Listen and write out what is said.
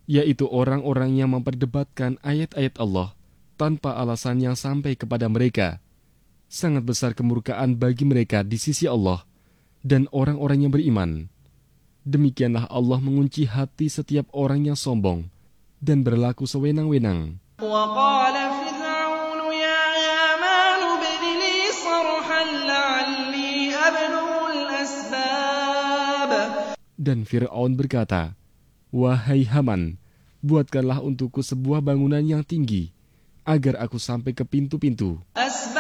yaitu orang-orang yang memperdebatkan ayat-ayat Allah tanpa alasan yang sampai kepada mereka. Sangat besar kemurkaan bagi mereka di sisi Allah dan orang-orang yang beriman. Demikianlah Allah mengunci hati setiap orang yang sombong dan berlaku sewenang-wenang. وقال فرعون يا هامان ابن لي صرحا لعلي أبلغ الأسباب. Dan Fir'aun berkata, "Wahai Haman, buatkanlah untukku sebuah bangunan yang tinggi, agar aku sampai ke pintu-pintu."